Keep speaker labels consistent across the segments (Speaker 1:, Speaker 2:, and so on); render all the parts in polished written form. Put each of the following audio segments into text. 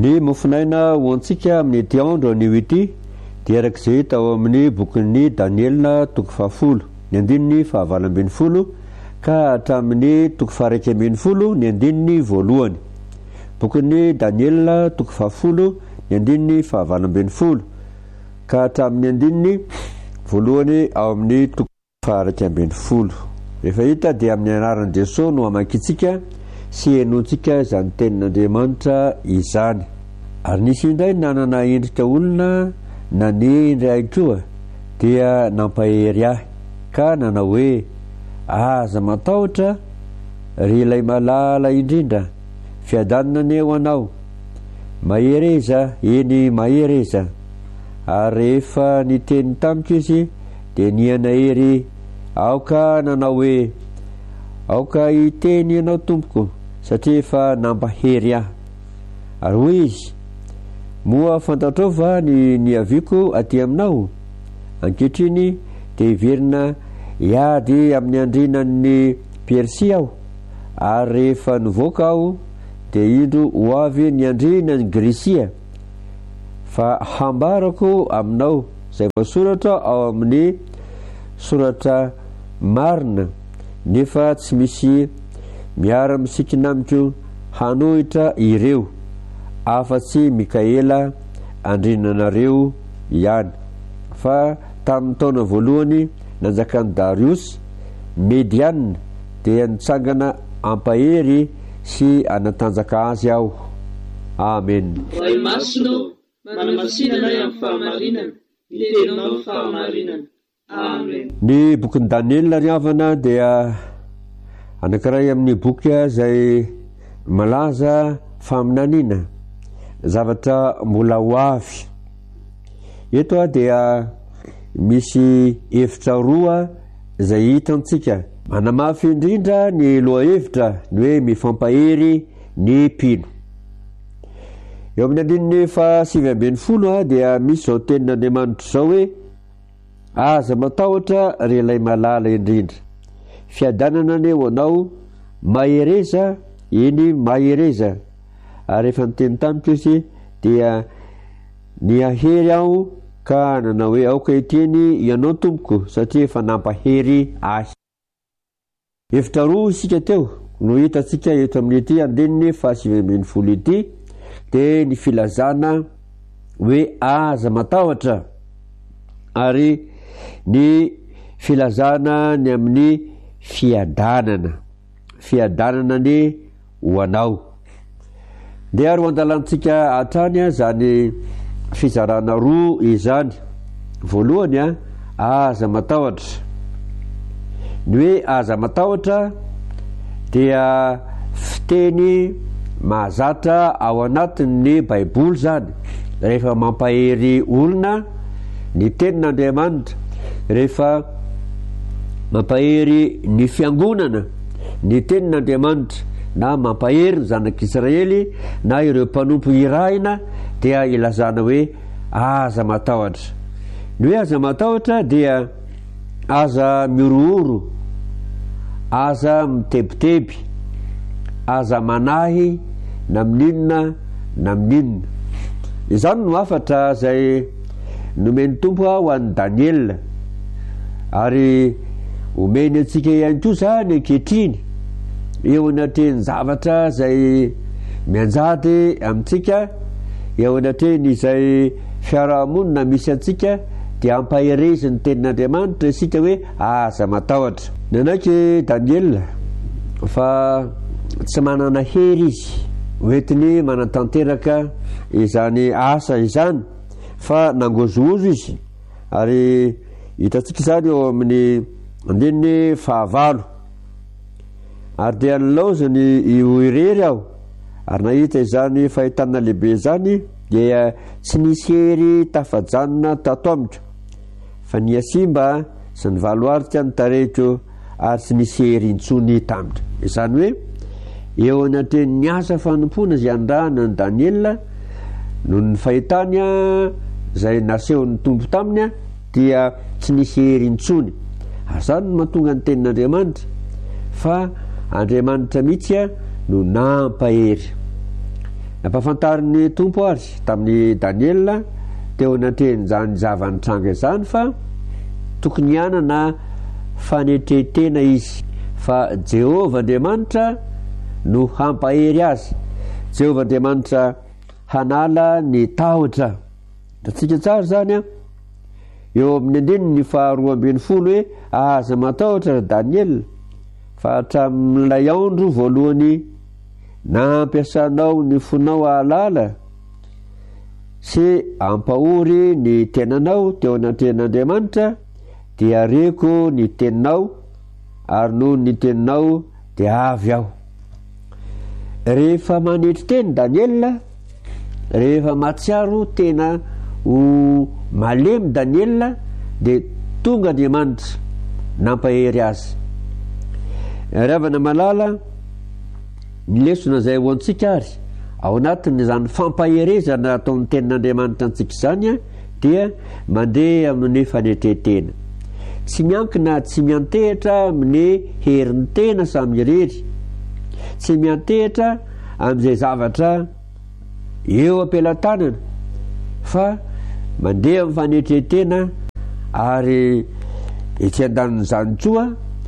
Speaker 1: Ny mofinaina hoantsika amin'ny diandro ny ity dia arak'izay hita ao amin'ny bokin'ny Daniela toko 10 ny andininy 20 ka hatramin'ny toko 110 ny andininy 1. Bokin'ny Daniela toko 10 ny andininy 20 ka hatramin'ny andininy 1 ao amin'ny toko 110. Rehefa hita dia amin'ny anaran'i Jesosy no amankitsika sy henontsika izany tenin'Andriamanitra izany. Ary nisy indray nanana endrika olona na ny indray koa dia nampahery ahy ka nanao hoe aza matahotra ry ilay malala indrindra fiadanana ny eo anao mahereza eny mahereza. Ary rehefa niteny tamiko izy dia nianahery aoka nanao hoe aoka hiteny ianao tompoko satria efa nampahery ahy. Ary hoy izy moa fantatrao va ny aviako aty aminao ankehitriny dia hiverina hiady amin'ny andrinan'ny Persia aho ary rehefa nivoaka aho dia indro ho avy ny andrinan'ny Grisia fa hambarako aminao izay voasoratra ao amin'ny soratra marina nefa tsy misy miara-misikina amiko hanohitra ireo afa-tsy Mikaela andrinanareo ihany. Fa tamin'ny taona voalohany nanjakan'i Darius Medianina dia nitsangana ampahery sy anatanjaka azy aho. Amen.
Speaker 2: Ray masino manamasinana amin'ny fahamarinana mitenao amin'ny fahamarinana. Amen.
Speaker 1: Ny bokin'i Daniela riavana dia anankiray amin'ny boky izay malaza faminaniana zavatra mbola ho avy. Eto dia misy hevitra roa izay hitantsika. Manamafy indrindra ny loha hevitra ny hoe mifampahery ny mpino. Eo amin'ny andininy 7:20 dia misy zao tenin'Andriamanitra zao hoe aza matahotra ry ilay malala indrindra fiadanana ny eo anao mahereza eny mahereza. Ary rehefa niteny tamiko izy dia niahery aho ka nanao hoe aoka hiteny ianao tompoko satria efa nampahery ahy. Hevitra roa isika teo no hitantsika eto amin'ity andininy 7:20 ity dia ny filazana hoe aza matahotra ary ny filazana ny amin'ny fiadanana ny ho anao. Dia ary andalantsika hatrany zany fizarana roa izany. Voalohany aza matahotra. Ny hoe aza matahotra dia fiteny mahazatra ao anatin'ny Baiboly zany rehefa mampahery olona ny tenin'Andriamanitra, rehefa mampahery ny fiangonana ny tenin'Andriamanitra na mampahery ny zanak'Israely na ireo mpanompo irahina dia ilazana hoe aza matahotra. Ny hoe aza matahotra dia aza miorooro, aza mitebiteby, aza manahy na mininona na mininona. Izany no afatra izay nomeny tompo ho an'i Daniela ary omeny antsika ihany koa zany ankehitriny eo anatreny zavatra izay mianjady amintsika, eo anatreny izay fiarahamonina misy antsika dia ampahereziny tenin'Andriamanitra isika hoe aza matahotra. Nanaiky Daniela fa tsy manana hery izy hoentiny manatanteraka izany asa izany fa nangozozo izy. Ary hitantsika izany eo amin'ny andininy 9 ary dia nilaozany io irery aho ary nahita izany fahitana lehibe zany dia tsy nisy hery tafajanona tato amiko fa niasimba sy ny valoarika ny tarehiko ary tsy nisy hery intsony tamiko. Izany hoe eo anatreny asa fanompona izay andranany Daniela no ny fahitany izay nasehon'ny tompo taminy dia tsy nisy hery intsony. Izany no mahatonga ny tenin'Andriamanitra fa Andriamanitra mihitsy no nampahery. nampafantariny tompo azy tamin'ny Daniela teo anateny zany zavanitranga izany fa tokony ianana fanetretena izy fa Jehova Andriamanitra no hampahery azy. Jehova Andriamanitra hanala ny tahotra. Tatsika tsara zany a eo amin'ny andininy 12 hoe aza matahotra Daniel fa hatramin'ilay andro voalohany nampiasanao ny fonao ahalala sy ampahory ny tenanao teo anaten'Andriamanitra dia reko ny teninao ary noho ny teninao dia avy aho. Rehefa manetry teny Daniel, rehefa matsiaro tena ho malemy Daniel dia tonga Andriamanitra nampahery azy. Ravana malala ny lesona zay ho antsika ary ao anatin' zany fampaherezana ataon'ny tenin'Andriamanitra antsika zany dia mandeha amin'ny fanetretena, tsy miankina, tsy miantehitra amin'ny herin'ny tena samy irery, tsy miantehitra amin'izay zavatra eo ampelantanana fa mandeha amin'ny fanetretena ary etsy andanin'izany tsoa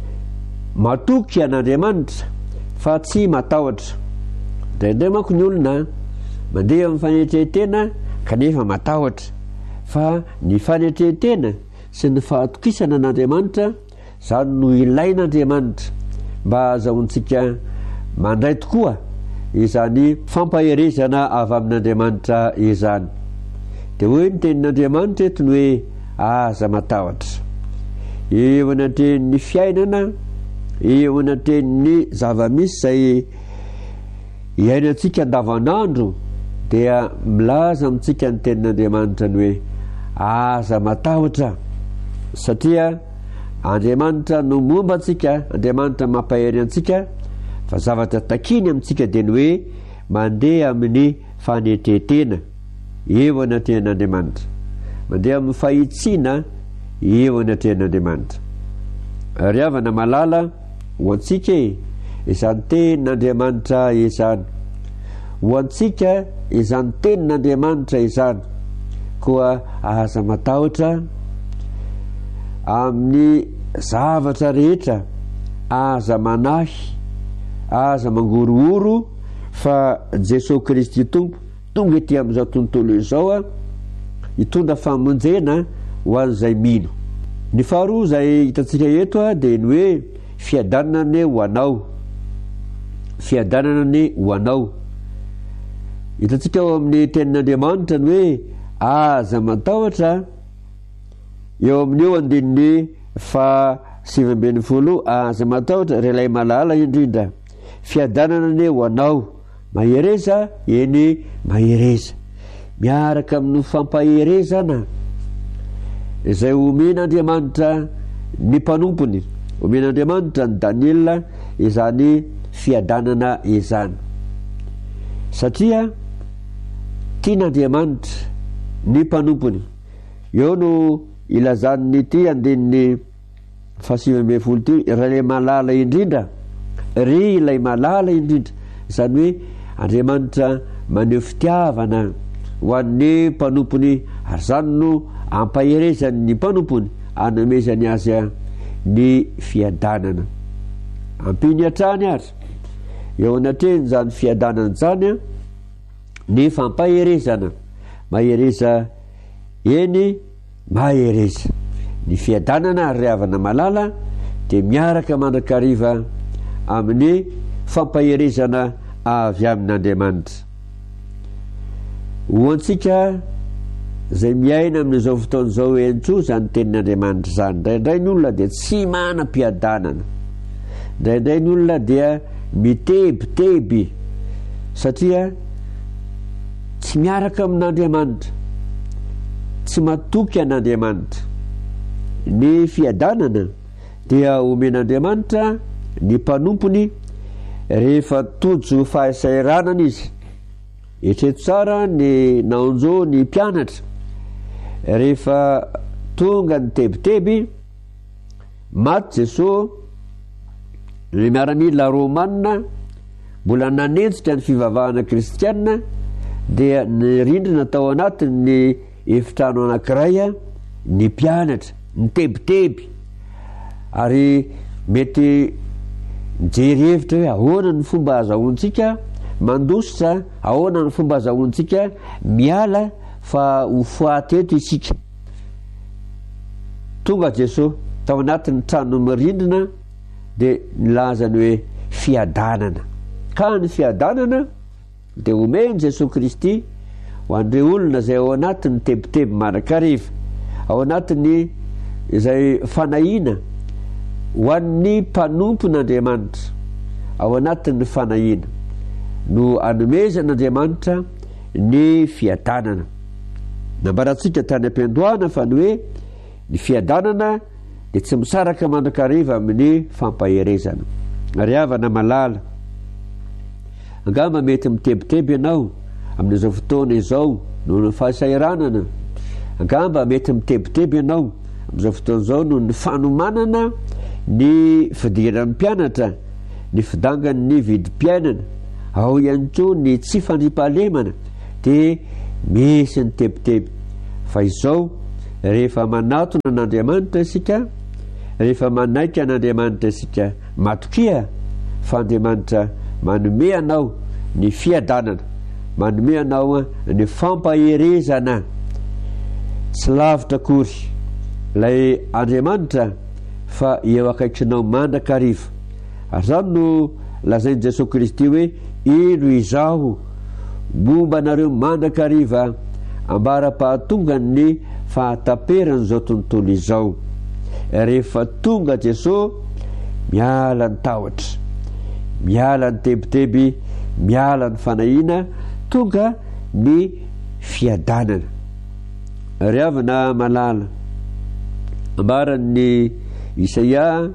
Speaker 1: matoky an'Andriamanitra fa tsy matahotra. Indraindray manko ny olona mandeha amin'ny fanetretena kanefa matahotra, fa ny fanetretena sy ny fahatokisana an'Andriamanitra zany no ilain'Andriamanitra mba azahoantsika mandray tokoa izany fampaherezana avy amin'Andriamanitra izany. Dia hoe ny tenin'Andriamanitra eto ny hoe aza matahotra eo anaten'ny fiainana, eo anaten'ny zavamisy zay iainantsika andavanandro dia milaza amintsika ny tenin'Andriamanitra ny hoe aza matahotra, satria Andriamanitra no momba antsika, Andriamanitra mampahery antsika, fa zavatra takiny amintsika dia ny hoe mandeha amin'ny fanetretena eo anaten'Andriamanitra, mandeha amin'ny fahitsiana eo anaten'Andriamanitra. Ry havana malala ho antsika izany tenin'Andriamanitra izany, ho antsika izany tenin'Andriamanitra izany koa aza matahotra amin'ny zavatra rehetra, aza manahy, aza mangorohoro fa Jesosy Kristy Tompo tonga ety amin'izao tontolo izao hitondra famonjena ho an'izay mino. Ny faharoa zay hitantsika eto dia ny hoe fiadanana ho anao, fiadanana ho anao. Hitantsika ao amin'ny tenin'Andriamanitra ny hoe aza matahotra eo amin'io andininy 7:20 aza matahotra relay malala indrindra, fiadanana ho anao, mahereza eny mahereza, miaraka amin'ny fampaherezana izay omen'Andriamanitra ny mpanompony, omen'Andriamanitra ny Daniela izany fiadanana izany, satria tian'Andriamanitra ny mpanompony. Eo no ilazany ity andininy 7:20 ilay malala indrindra, ry ilay malala indrindra, izany hoe Andriamanitra maneho fitiavana ho an'ny mpanompony ary zany no ampaherezany ny mpanompony anomezany azy ny fiadanana. Ampiny hatrany ary eo anatreny zany fiadanana zany ny fampaherezana, mahereza eny mahereza. Ny fiadanana ary havana malala dia miaraka mandrakariva amin'ny fampaherezana avy amin'Andriamanitra. Ho antsika zay miaina amin'izao fotoana izao entso zany tenin'Andriamanitra zany, indraindray ny olona dia tsy manam-piadanana, indraindray ny olona dia mitebiteby satria tsy miaraka amin'Andriamanitra, tsy matoky an'Andriamanitra. Ny fiadanana dia omen'Andriamanitra ny mpanompony rehefa tojo fahasairanana izy. Etreto tsara ny naonjo ny mpianatra rehefa tonga ny tebiteby, maty Jesosy, ny miaramila Romanina mbola nanenjika ny fivavahana kristianina dia ny rindrina tao anatiny ny efitrano anankiray ny mpianatra ny tebiteby ary mety mijery hevitra hoe ahoana ny fomba azahoantsika mandositra, ahoana ny fomba azahoantsika miala fa ho foaty eto isika. Tonga Jesosy tao anatin'ny trano mirindrina dia nilazany hoe fiadanana. Ka ny fiadanana dia omeny Jesosy Kristy ho andreo olona izay ao anatin'ny tebiteby manakariva, ao anatin'ny izay fanahiana ho an'ny mpanompon'Andriamanitra, ao anatin'ny fanahiana no anomezan'Andriamanitra ny fiadanana. Nambarantsika tany am-piandohana fa ny hoe ny fiadanana dia tsy misaraka manakariva amin'ny fampaherezana. Ary havana malala, angamba mety mitebiteby ianao amin'izao fotoana izao noho ny fahasairanana, angamba mety mitebiteby ianao amin'izao fotoana izao noho ny fanomanana ny fidiran'ny mpianatra, ny fidangan'ny vidim-piainana, ao ihany koa ny tsy fandriampahalemana, dia misy ny tebiteby. Fa izao rehefa manatona n'Andriamanitra isika, rehefa manaika n'Andriamanitra isika, matokia fa Andriamanitra manome anao ny fiadanana, manome anao ny fampaherezana. Tsy lavitra akory ilay Andriamanitra fa eo akaikinao mandrakariva. Ary zany no lazainy Jesosy Kristy hoe ino izaho momba anareo mandrakariva ambara-pahatonga ny fahataperan'izao tontolo izao. Rehefa tonga Jesosy, miala ny tahotra, miala ny tebiteby, miala ny fanahiana, tonga ny fiadanana. Ry havana malala, ambaran'ny Isaia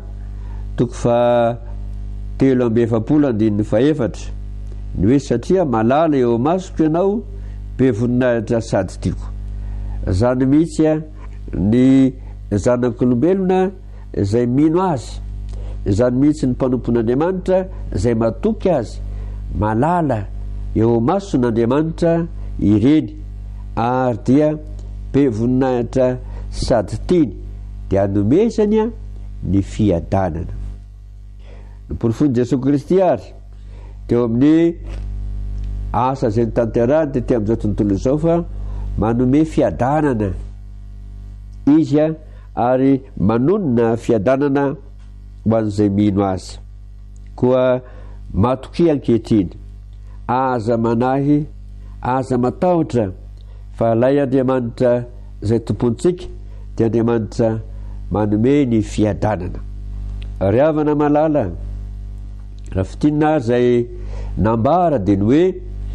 Speaker 1: 3:7 ny hoe satria malala eo masoko ianao be voninahitra sady tiako. Zany mihitsy ny zanak'olombelona izay mino azy, zany mihitsy ny mpanompon'Andriamanitra izay matoky azy. Malala eo mason'Andriamanitra ireny ary dia be voninahitra sady tiany, dia anomezany ny fiadanana. Niporofony Jesosy Kristy ary teo amin'ny asa izay nitanterahany tety amin'izao tontolo izao fa manome fiadanana izy ary manonona fiadanana ho an'izay mino azy. Koa matokia ankehitriny, aza manahy, aza matahotra fa ilay Andriamanitra izay tompontsika dia Andriamanitra manome ny fiadanana. Ry havana malala, raha fitinina izay nambara dia ny hoe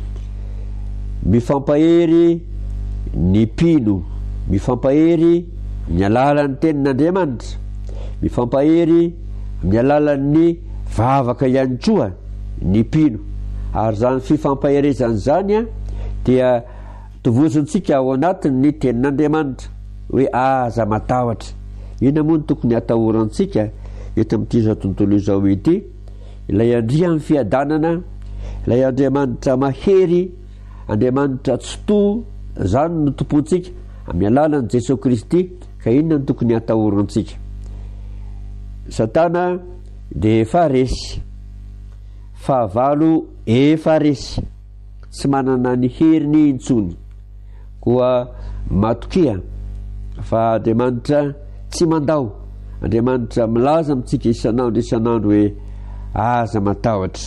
Speaker 1: mifampahery ny mpino, mifampahery amin'ny alalan'ny tenin'Andriamanitra, mifampahery amin'ny alalan'ny vavaka ihany koa ny mpino. Ary zany fifampaherezana zany dia tovozontsika ao anatin'ny tenin'Andriamanitra hoe aza matahotra. Ina moa no tokony atahorantsika eto amin'ity zao tontolo izao ity? Ilay andria amin'ny fiadanana, ilay Andriamanitra mahery, Andriamanitra tsoto, zany no tompontsika amin'ny alalan'i Jesosy Kristy. Ka inona no tokony atahorantsika? Satana dia efa resy, fahavalo efa resy, tsy manana ny heriny intsony. Koa matokia fa Andriamanitra tsy mandao. Andriamanitra milaza amintsika isanandro hoe aza matahotra.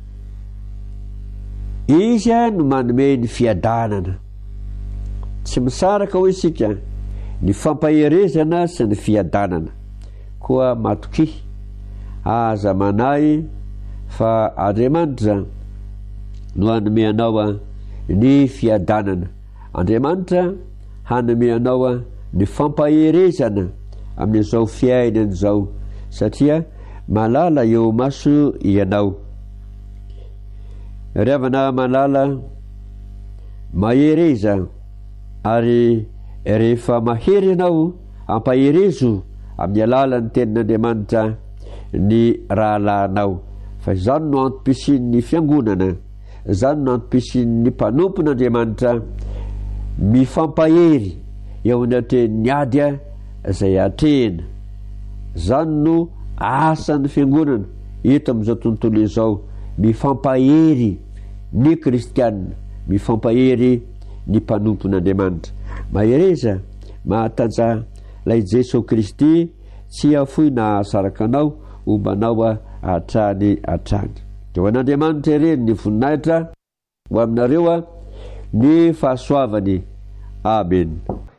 Speaker 1: Izy no manome ny fiadanana. Tsy misaraka ho isika ny fampaherezana sy ny fiadanana. Koa matokia, aza manahy fa Andriamanitra no hanome anao ny fiadanana. Andriamanitra hanome anao ny fampaherezana amin'izao fiainana izao, satria malala eo maso ianao. Ry havana malala, mahereza ary rehefa mahery ianao ampaherezo amin'ny alalan'ny tenin'Andriamanitra ny rahalahinao. Fa izany no antom-pisian'ny fiangonana zany nampisin'ny mpanompon'Andriamanitra mifampahery eo anatin'ny ady izay atrehina. Zany no asan'ny fiangonana eto amin'izao tontolo izao, mifampahery ny kristianina, mifampahery ny mpanompon'Andriamanitra. Mahereza mahatanja lay Jesosy Kristy tsy afoy na saraka anao ombanao hatrany hatrany. Ho an'Andriamanitra ireny ny voninahitra ho aminareo ny fahasoavany. Amen.